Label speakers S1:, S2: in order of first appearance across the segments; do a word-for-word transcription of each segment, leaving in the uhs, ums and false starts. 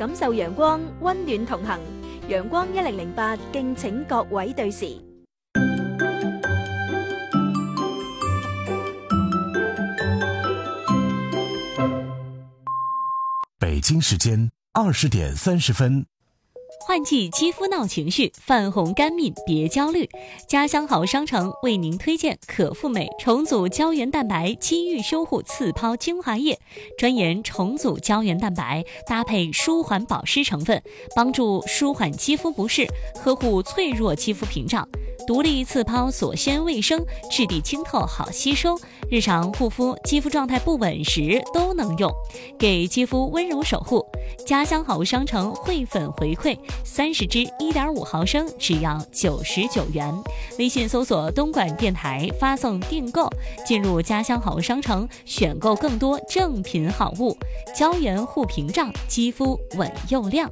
S1: 感受陽光，溫暖同行。陽光一零零八，敬請各位對時。
S2: 北京时间二十点三十分。
S3: 换季肌肤闹情绪，泛红干敏别焦虑。家乡好商城为您推荐可复美重组胶原蛋白肌愈修护次抛精华液，专研重组胶原蛋白，搭配舒缓保湿成分，帮助舒缓肌肤不适，呵护脆弱肌肤屏障。独立次抛锁鲜卫生，质地清透好吸收，日常护肤肌肤状态不稳时都能用，给肌肤温柔守护。家乡好商城汇粉回馈三十支 一点五毫升只要九十九元，微信搜索东莞电台发送订购，进入家乡好商城选购更多正品好物，胶原护屏障，肌肤稳又亮。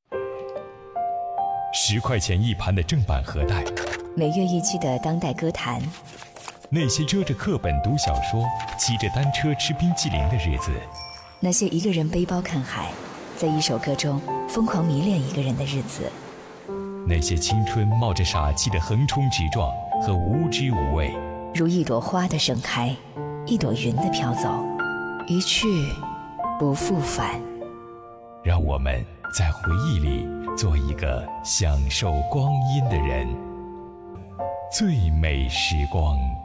S4: 十块钱一盘的正版盒带，
S5: 每月一期的当代歌坛，
S4: 那些遮着课本读小说，骑着单车吃冰淇淋的日子，
S5: 那些一个人背包看海，在一首歌中疯狂迷恋一个人的日子，
S4: 那些青春冒着傻气的横冲直撞和无知无畏，
S5: 如一朵花的盛开，一朵云的飘走，一去不复返。
S4: 让我们在回忆里做一个享受光阴的人，最美时光。